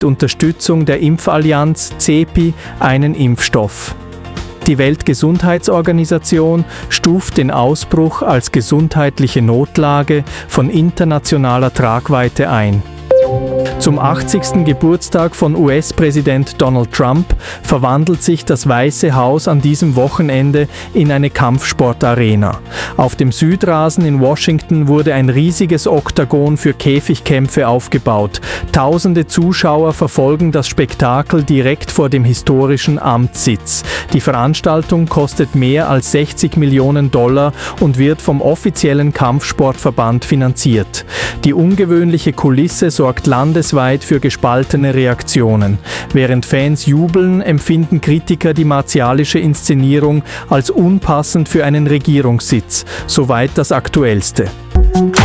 Unterstützung der Impfallianz CEPI einen Impfstoff. Die Weltgesundheitsorganisation stuft den Ausbruch als gesundheitliche Notlage von internationaler Tragweite ein. Zum 80. Geburtstag von US-Präsident Donald Trump verwandelt sich das Weiße Haus an diesem Wochenende in eine Kampfsportarena. Auf dem Südrasen in Washington wurde ein riesiges Oktagon für Käfigkämpfe aufgebaut. Tausende Zuschauer verfolgen das Spektakel direkt vor dem historischen Amtssitz. Die Veranstaltung kostet mehr als $60 Millionen und wird vom offiziellen Kampfsportverband finanziert. Die ungewöhnliche Kulisse sorgt landesweit für gespaltene Reaktionen. Während Fans jubeln, empfinden Kritiker die martialische Inszenierung als unpassend für einen Regierungssitz. Soweit das Aktuellste.